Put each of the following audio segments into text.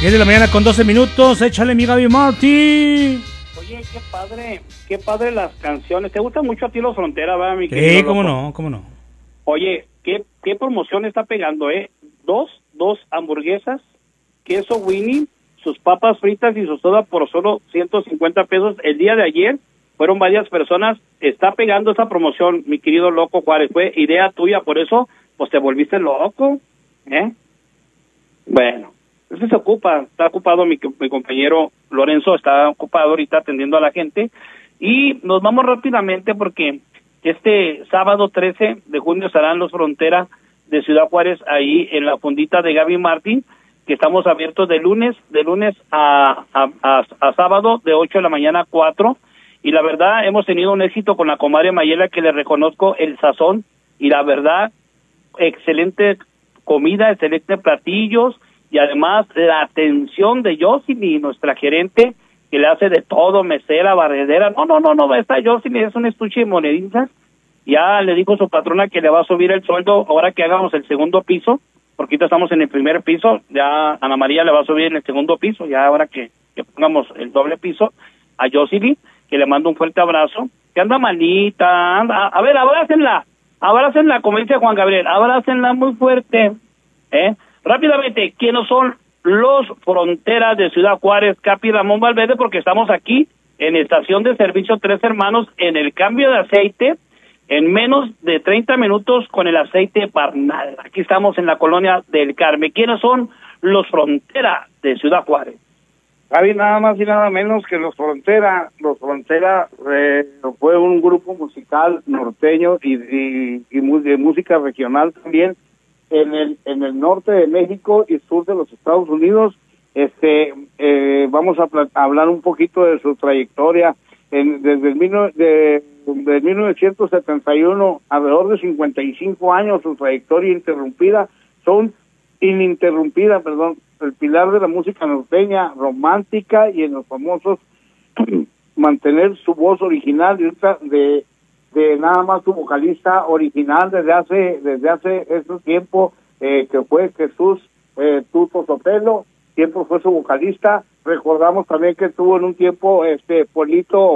10 de la mañana con 12 minutos. Échale, mi Gaby Martí. Oye, qué padre las canciones. ¿Te gustan mucho a ti los Frontera, verdad, mi querido Sí, loco? cómo no. Oye, ¿qué promoción está pegando, Dos hamburguesas, queso Winnie, sus papas fritas y su soda por solo 150 pesos. El día de ayer fueron varias personas. Está pegando esa promoción, mi querido loco Juárez. Fue idea tuya, por eso, pues te volviste loco, Bueno, eso se ocupa. Está ocupado mi compañero Lorenzo, está ocupado ahorita atendiendo a la gente. Y nos vamos rápidamente porque este sábado 13 de junio estarán los Frontera de Ciudad Juárez ahí en la fondita de Gaby Martín, que estamos abiertos de lunes a sábado de 8 de la mañana a 4. Y la verdad hemos tenido un éxito con la comadre Mayela, que le reconozco el sazón y la verdad excelente comida, excelente platillos y además la atención de Yosini, nuestra gerente, que le hace de todo, mesera, barredera. No, esta Yosini es un estuche de moneditas. Ya le dijo su patrona que le va a subir el sueldo ahora que hagamos el segundo piso, porque ahorita estamos en el primer piso. Ya Ana María le va a subir en el segundo piso, ya ahora que pongamos el doble piso. A Yosini, que le mando un fuerte abrazo, que anda malita, a ver, abrácenla, como dice Juan Gabriel, abrácenla muy fuerte, Rápidamente, ¿quiénes son los Fronteras de Ciudad Juárez, Capi Ramón Valverde? Porque estamos aquí en estación de servicio Tres Hermanos, en el cambio de aceite, en menos de 30 minutos con el aceite Barnal. Aquí estamos en la colonia del Carmen. ¿Quiénes son los Fronteras de Ciudad Juárez? Javi, nada más y nada menos que los Frontera. Los Frontera fue un grupo musical norteño y de música regional también en el norte de México y sur de los Estados Unidos. Vamos a hablar un poquito de su trayectoria. Desde 1971, alrededor de 55 años, su trayectoria ininterrumpida, el pilar de la música norteña, romántica, y en los famosos mantener su voz original de nada más su vocalista original desde hace ese tiempo, que fue Jesús Tuto Sotelo, siempre fue su vocalista. Recordamos también que tuvo en un tiempo Polito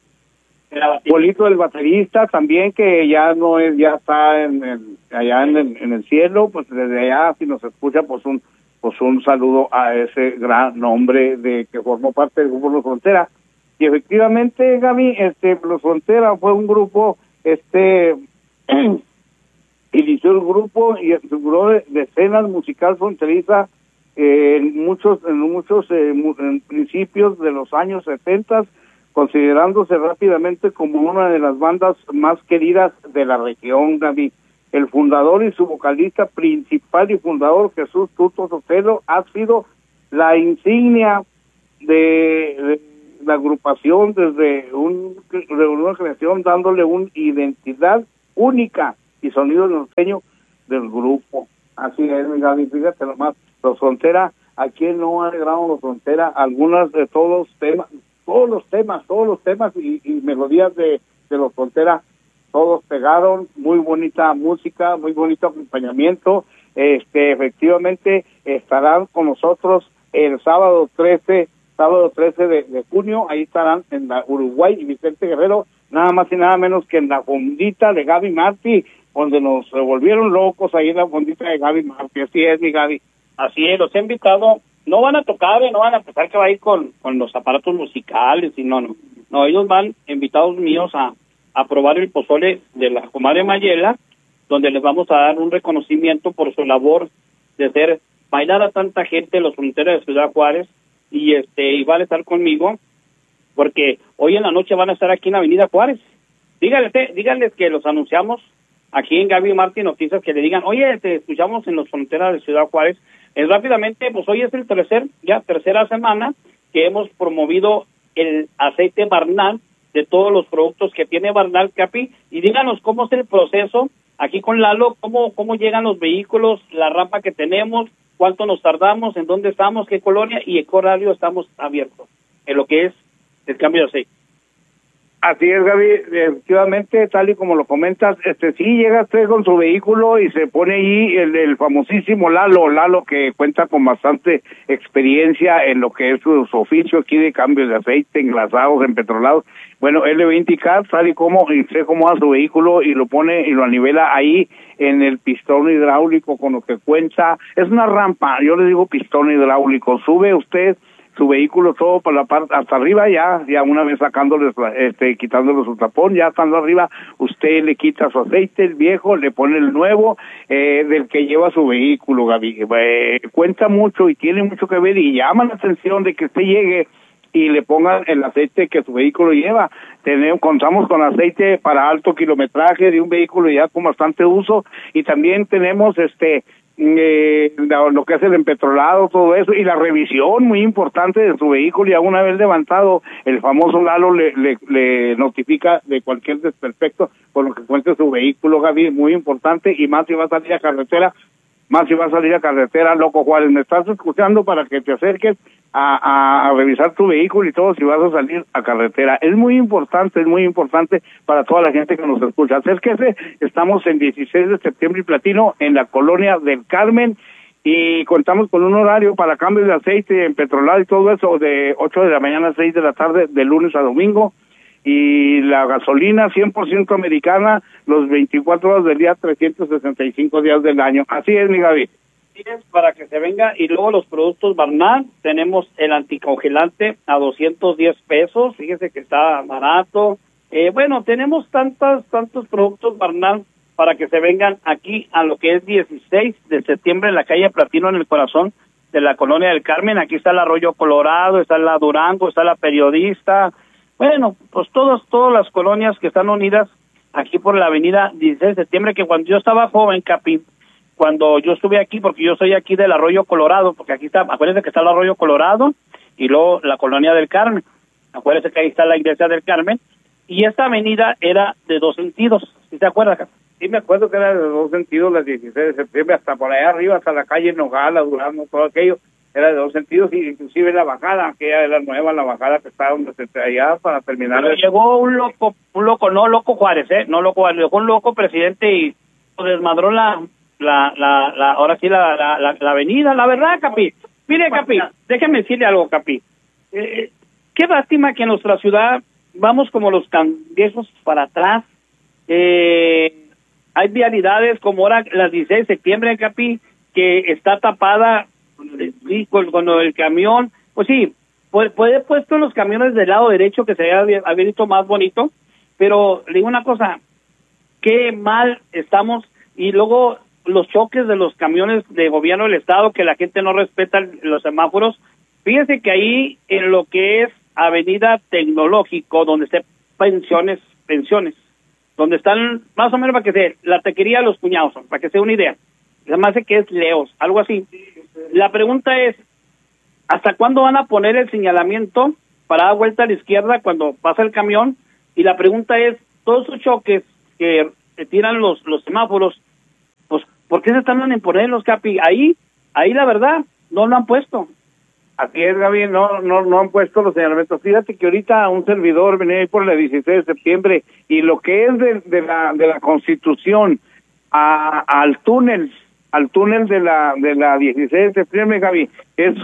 el baterista también, que ya no es, ya está allá en el cielo. Pues desde allá, si nos escucha, pues un saludo a ese gran nombre que formó parte del grupo Los Frontera. Y efectivamente, Gaby, Los Frontera fue un grupo, inició el grupo y figuró de escenas musical fronteriza en muchos principios de los años 70, considerándose rápidamente como una de las bandas más queridas de la región, Gaby. El fundador y su vocalista principal y fundador, Jesús Tuto Sotelo, ha sido la insignia de la agrupación desde una creación, dándole una identidad única y sonido norteño del grupo. Así es, mi Gaby, fíjate nomás, Los Frontera, ¿a quién no ha alegrado Los Frontera? Algunas de todos los temas y melodías de Los Frontera, todos pegaron. Muy bonita música, muy bonito acompañamiento. Efectivamente estarán con nosotros el sábado 13 de junio. Ahí estarán en la Uruguay y Vicente Guerrero, nada más y nada menos que en la fondita de Gaby Martí, donde nos volvieron locos ahí en la fondita de Gaby Martí. Así es, mi Gaby. Así es, los he invitado. No van a tocar, no van a pensar que va a ir con los aparatos musicales, y no, ellos van invitados míos a probar el pozole de la comadre Mayela, donde les vamos a dar un reconocimiento por su labor de hacer bailar a tanta gente Los Fronteras de Ciudad Juárez, y van a estar conmigo, porque hoy en la noche van a estar aquí en Avenida Juárez. Díganles que los anunciamos aquí en Gaby Martí Noticias, que le digan, oye, te escuchamos en Los Fronteras de Ciudad Juárez. Rápidamente, pues hoy es el tercera semana que hemos promovido el aceite Barnal, de todos los productos que tiene Barnal, Capi, y díganos cómo es el proceso aquí con Lalo, cómo llegan los vehículos, la rampa que tenemos, cuánto nos tardamos, en dónde estamos, qué colonia y en qué horario estamos abiertos en lo que es el cambio de aceite. Así es, Gaby, efectivamente, tal y como lo comentas, sí llega usted con su vehículo y se pone ahí el famosísimo Lalo, que cuenta con bastante experiencia en lo que es su oficio aquí de cambios de aceite, enlazados, empetrolados. Bueno, él le va a indicar tal y como usted acomoda su vehículo y lo pone y lo anivela ahí en el pistón hidráulico con lo que cuenta. Es una rampa, yo le digo pistón hidráulico, sube usted su vehículo todo por la parte hasta arriba, ya una vez sacándole, quitándole su tapón, ya estando arriba, usted le quita su aceite, el viejo, le pone el nuevo, del que lleva su vehículo, Gaby. Cuenta mucho y tiene mucho que ver y llama la atención de que usted llegue y le pongan el aceite que su vehículo lleva. Contamos con aceite para alto kilometraje de un vehículo ya con bastante uso y también tenemos lo que es el empetrolado, todo eso, y la revisión muy importante de su vehículo, y una vez levantado, el famoso Lalo le notifica de cualquier desperfecto con lo que cuente su vehículo, Gaby, muy importante, y más si va a salir a carretera, Loco Juárez, me estás escuchando para que te acerques a revisar tu vehículo y todo si vas a salir a carretera. Es muy importante para toda la gente que nos escucha. Acérquese, estamos en 16 de septiembre y Platino, en la colonia del Carmen, y contamos con un horario para cambios de aceite, empetrolado y todo eso, de 8 de la mañana a 6 de la tarde, de lunes a domingo. Y la gasolina 100% americana, los 24 horas del día, 365 días del año. Así es, mi Gaby. Así es, para que se venga. Y luego los productos Barnal, tenemos el anticongelante a 210 pesos, fíjese que está barato. Tenemos tantos productos Barnal para que se vengan aquí a lo que es 16 de septiembre en la calle Platino, en el corazón de la colonia del Carmen. Aquí está el Arroyo Colorado, está la Durango, está la Periodista. Bueno, pues todas las colonias que están unidas aquí por la avenida 16 de septiembre, que cuando yo estaba joven, Capi, cuando yo estuve aquí, porque yo soy aquí del Arroyo Colorado, porque aquí está, acuérdense que está el Arroyo Colorado y luego la colonia del Carmen, acuérdense que ahí está la iglesia del Carmen, y esta avenida era de 2 sentidos, ¿sí se acuerda, Capi? Sí, me acuerdo que era de 2 sentidos, las 16 de septiembre, hasta por allá arriba, hasta la calle Nogala, Durango, todo aquello. Era de 2 sentidos, y inclusive la bajada, que era nueva, la bajada que está donde se traía para terminar. Pero llegó un loco, no Loco Juárez, no Loco Juárez, llegó un loco presidente y desmadró ahora sí la avenida, la verdad, Capi. Mire, Capi, déjeme decirle algo, Capi. Qué lástima que en nuestra ciudad vamos como los cangrejos para atrás. Hay vialidades como ahora las 16 de septiembre, Capi, que está tapada. Sí, con el camión, pues sí, puede puesto los camiones del lado derecho, que se había visto más bonito, pero le digo una cosa, qué mal estamos, y luego los choques de los camiones de gobierno del estado, que la gente no respeta los semáforos. Fíjese que ahí en lo que es Avenida Tecnológico, donde está pensiones, donde están más o menos, para que sea la taquería de los cuñados, para que sea una idea, se me hace que es Leos, algo así. La pregunta es, ¿hasta cuándo van a poner el señalamiento para dar vuelta a la izquierda cuando pasa el camión? Y la pregunta es, todos esos choques que tiran los semáforos, pues, ¿por qué se están en ponerlos, Capi? Ahí la verdad, no lo han puesto. Así es, Gaby, no han puesto los señalamientos. Fíjate que ahorita un servidor venía ahí por la 16 de septiembre, y lo que es de la Constitución al túnel de la 16 de septiembre, Gaby, es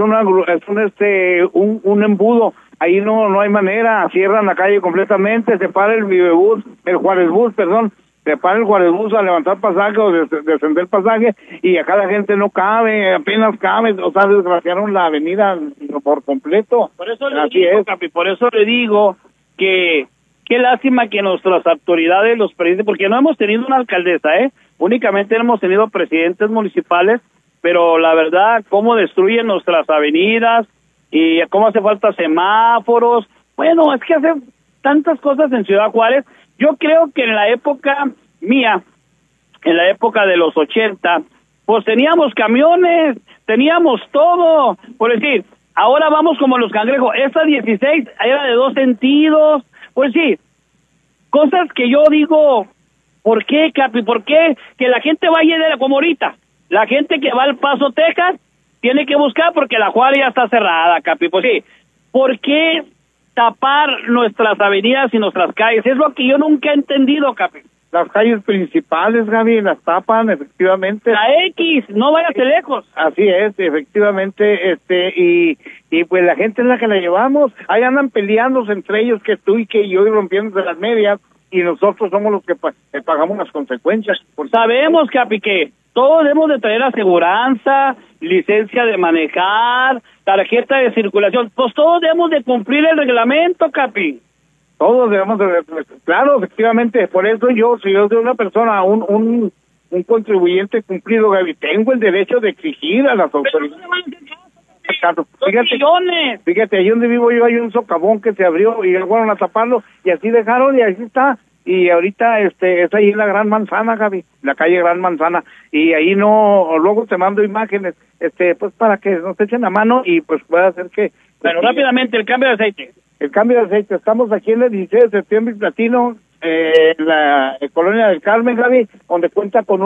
un embudo. Ahí no hay manera, cierran la calle completamente, se para el Juárez Bus, se para el Juárez Bus a levantar pasaje o descender pasaje, y acá la gente no cabe, apenas cabe, o sea, desgraciaron la avenida por completo. Por eso le digo, Capi, que qué lástima que nuestras autoridades, los presidentes, porque no hemos tenido una alcaldesa, únicamente hemos tenido presidentes municipales, pero la verdad, cómo destruyen nuestras avenidas y cómo hace falta semáforos. Bueno, es que hace tantas cosas en Ciudad Juárez. Yo creo que en la época mía, en la época de los 80, pues teníamos camiones, teníamos todo. Por decir, ahora vamos como los cangrejos. Esta 16 era de 2 sentidos. Pues sí, cosas que yo digo, ¿por qué, Capi? ¿Por qué que la gente vaya como ahorita? La gente que va al Paso, Texas, tiene que buscar porque la Juárez ya está cerrada, Capi. Pues sí, ¿por qué tapar nuestras avenidas y nuestras calles? Es lo que yo nunca he entendido, Capi. Las calles principales, Gaby, las tapan, efectivamente. La X, no vayas de lejos. Así es, efectivamente, y pues la gente es la que la llevamos. Ahí andan peleándose entre ellos, que tú y que yo, y rompiéndose las medias, y nosotros somos los que pagamos las consecuencias. Sabemos, Capi, que todos debemos de traer aseguranza, licencia de manejar, tarjeta de circulación. Pues todos debemos de cumplir el reglamento, Capi. Todos debemos de, claro, efectivamente, por eso yo, si yo soy una persona, un contribuyente cumplido, Gaby, tengo el derecho de exigir a las autoridades. Fíjate, ahí donde vivo yo hay un socavón que se abrió y fueron a taparlo y así dejaron y así está. Y ahorita es ahí la Gran Manzana, Gaby, la calle Gran Manzana, y ahí no, luego te mando imágenes, pues para que nos echen la mano y pues pueda hacer que... Pero rápidamente, el cambio de aceite. El cambio de aceite, estamos aquí en el 16 de septiembre y Platino, en la Colonia del Carmen, Gaby, donde cuenta con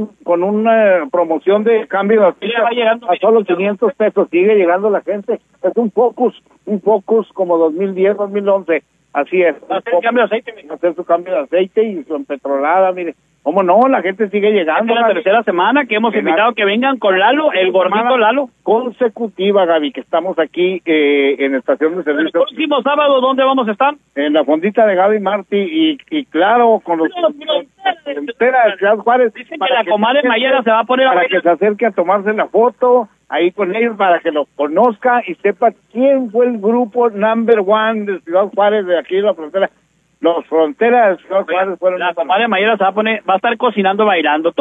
una promoción de cambio de aceite a solo 500 pesos, sigue llegando la gente, es un Focus como 2010, 2011, así es. Hacer el cambio de aceite, hacer su cambio de aceite y su empetrolada, mire. ¿Cómo no? La gente sigue llegando. Es la tercera semana que hemos invitado que vengan con Lalo, el gordito Lalo. Consecutiva, Gaby, que estamos aquí en estación de servicio. El próximo sábado, ¿dónde vamos a estar? En la fondita de Gaby Martí y claro, con los fronteras de Ciudad Juárez. Dicen que la comadre Mayela se va a poner para que se acerque a tomarse la foto ahí con ellos, para que los conozca y sepa quién fue el grupo number one de Ciudad Juárez, de aquí de la frontera. Los fronteras de Ciudad Juárez fueron... La comadre Mayela se va a estar cocinando, bailando.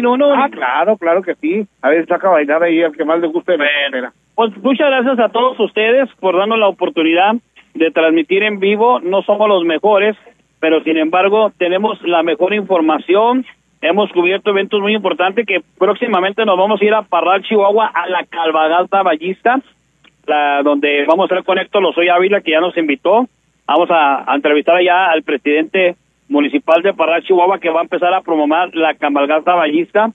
Claro que sí. A ver, saca a bailar ahí al que más le guste de la frontera. Pues muchas gracias a todos ustedes por darnos la oportunidad de transmitir en vivo. No somos los mejores, pero sin embargo tenemos la mejor información. Hemos cubierto eventos muy importantes que próximamente nos vamos a ir a Parral, Chihuahua, a la Cabalgata Ballista, donde vamos a estar con Héctor Lozoya Ávila, que ya nos invitó. Vamos a entrevistar allá al presidente municipal de Parral, Chihuahua, que va a empezar a promover la cabalgata ballista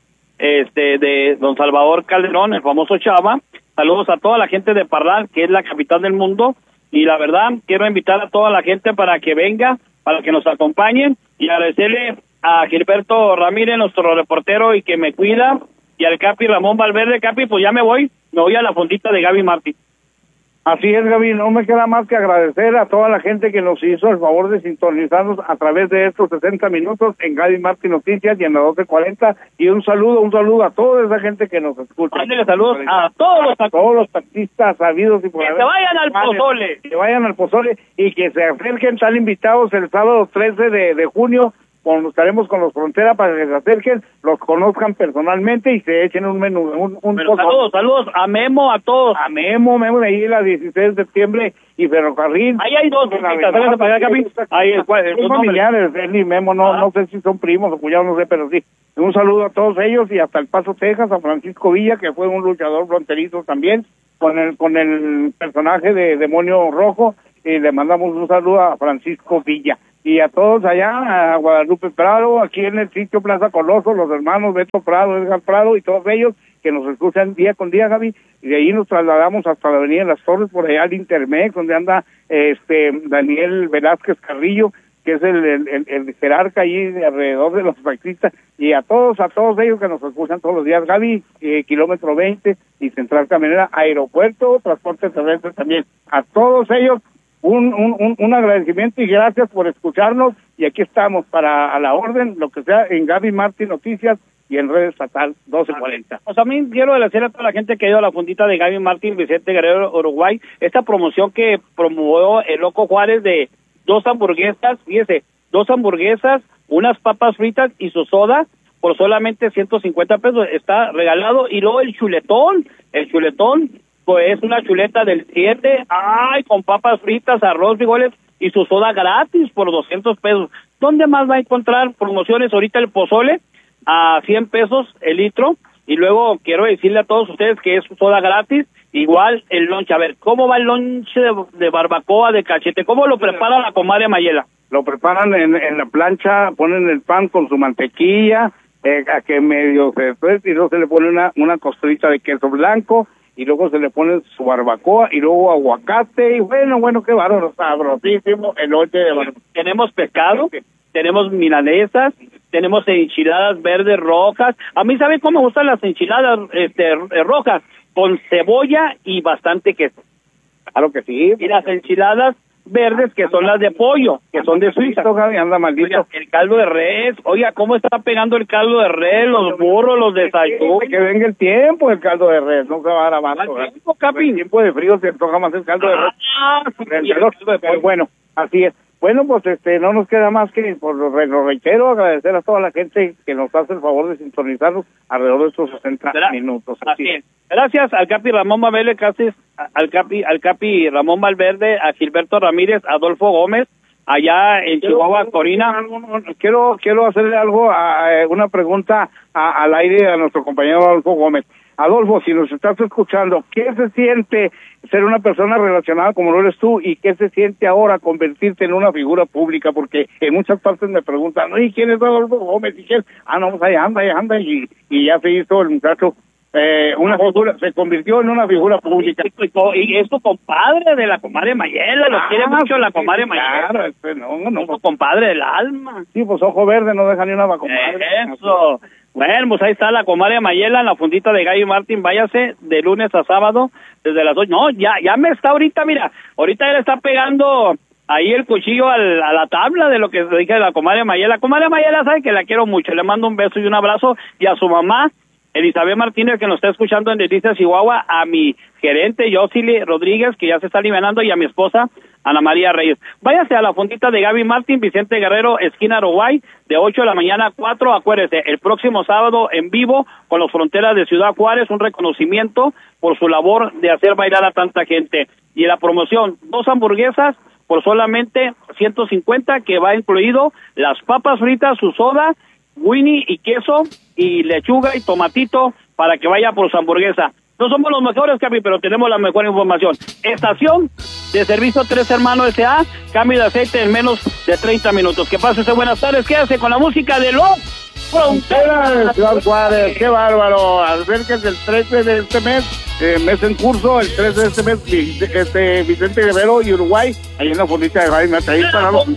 de don Salvador Calderón, el famoso Chava. Saludos a toda la gente de Parral, que es la capital del mundo, y la verdad quiero invitar a toda la gente para que venga, para que nos acompañen, y agradecerle a Gilberto Ramírez, nuestro reportero y que me cuida, y al Capi Ramón Valverde. Capi, pues ya me voy a la fondita de Gaby Martí. Así es, Gaby, no me queda más que agradecer a toda la gente que nos hizo el favor de sintonizarnos a través de estos 60 minutos en Gaby Martí Noticias y en la 1240, y un saludo a toda esa gente que nos escucha. Mándale saludos a todos los taxistas sabidos y por que se vayan al pozole. Que vayan al pozole y que se acerquen, están invitados el sábado 13 de junio. Estaremos con los Fronteras para que se acerquen, los conozcan personalmente y se echen un menú. Saludos a Memo, a todos. A Memo ahí la 16 de septiembre y Ferrocarril. Ahí hay dos. Ahí son familiares, él y Memo, no sé si son primos o cuñados, no sé, pero sí. Un saludo a todos ellos y hasta El Paso, Texas, a Francisco Villa, que fue un luchador fronterizo también, con el personaje de Demonio Rojo, y le mandamos un saludo a Francisco Villa. Y a todos allá, a Guadalupe Prado, aquí en el sitio Plaza Coloso, los hermanos Beto Prado, Edgar Prado y todos ellos que nos escuchan día con día, Gaby, y de ahí nos trasladamos hasta la Avenida de las Torres, por allá al Intermex, donde anda Daniel Velázquez Carrillo, que es el jerarca allí alrededor de los taxistas, y a todos ellos que nos escuchan todos los días, Gaby, kilómetro 20 y Central Camionera, aeropuerto, transporte terrestre también, a todos ellos un agradecimiento y gracias por escucharnos, y aquí estamos para a la orden, lo que sea en Gaby Martí Noticias y en Red Estatal 1240. Pues a mí quiero agradecer a toda la gente que ha ido a la fundita de Gaby Martí, Vicente Guerrero, Uruguay, esta promoción que promovió el Loco Juárez de 2 hamburguesas, fíjese, 2 hamburguesas, unas papas fritas y su soda por solamente 150 pesos, está regalado. Y luego el chuletón, pues es una chuleta del 7, con papas fritas, arroz, frijoles y su soda gratis por 200 pesos. ¿Dónde más va a encontrar promociones? Ahorita el pozole a 100 pesos el litro, y luego quiero decirle a todos ustedes que es soda gratis, igual el lonche. A ver, ¿cómo va el lonche de barbacoa de cachete? ¿Cómo lo prepara la comadre Mayela? Lo preparan en la plancha, ponen el pan con su mantequilla, a que medio se y luego se le pone una costrita de queso blanco, y luego se le pone su barbacoa y luego aguacate y bueno, qué bárbaro, sabrosísimo elote de barbacoa. Tenemos pescado, tenemos milanesas, tenemos enchiladas verdes rojas. A mí, ¿sabe cómo me gustan las enchiladas rojas? Con cebolla y bastante queso. Claro que sí. Y las enchiladas verdes, que son las de pollo, que son de Suiza. Anda maldito. Oiga, el caldo de res, oiga, ¿cómo está pegando el caldo de res, los burros, los desayunos? Que venga el tiempo el caldo de res, no se va a grabar. tiempo, Capi? El tiempo de frío se antoja más el caldo de res. Sí, Pero bueno, así es. Bueno, pues no nos queda más que, por lo reitero, agradecer a toda la gente que nos hace el favor de sintonizarnos alrededor de estos 60 minutos. Así es. Gracias al Capi Ramón Mabele Cáceres, al Capi Ramón Valverde, a Gilberto Ramírez, a Adolfo Gómez, allá en Chihuahua, Corina. Quiero hacerle algo, una pregunta al aire a nuestro compañero Adolfo Gómez. Adolfo, si nos estás escuchando, ¿qué se siente ser una persona relacionada como lo eres tú y qué se siente ahora convertirte en una figura pública? Porque en muchas partes me preguntan, ¿y quién es Adolfo Gómez? ¿Y quién? No, pues ahí anda, y ya se hizo el muchacho, una figura, se convirtió en una figura pública. Y es tu compadre de la comadre Mayela, lo quiere mucho la comadre Mayela. Claro, no, es tu compadre del alma. Sí, pues ojo verde, no deja ni una comadre. Eso. Bueno, pues ahí está la comadre Mayela en la fundita de Gallo y Martín. Váyase de lunes a sábado desde las 8. No, ya me está ahorita, mira. Ahorita él está pegando ahí el cuchillo a la tabla de lo que se dije de la comadre Mayela. Comadre Mayela sabe que la quiero mucho. Le mando un beso y un abrazo. Y a su mamá, Elizabeth Martínez, que nos está escuchando en Delicias, Chihuahua. A mi gerente, Yosili Rodríguez, que ya se está liberando. Y a mi esposa, Ana María Reyes. Váyase a la fundita de Gaby Martín, Vicente Guerrero, esquina Uruguay, de 8 de la mañana a 4. Acuérdese, el próximo sábado en vivo con los Fronteras de Ciudad Juárez, un reconocimiento por su labor de hacer bailar a tanta gente. Y en la promoción, 2 hamburguesas por solamente 150, que va incluido las papas fritas, su soda, Winnie y queso, y lechuga y tomatito para que vaya por su hamburguesa. No somos los mejores, Capi, pero tenemos la mejor información. Estación de servicio Tres Hermanos S.A., cambio de aceite en menos de 30 minutos. Que pase usted buenas tardes, quédese con la música de los Fronteras. Ciudad Juárez, qué bárbaro. Acérquense el 13 de este mes en curso, el 13 de este mes, Vicente Guerrero y Uruguay, ahí en la fundita de Jaime, ahí para los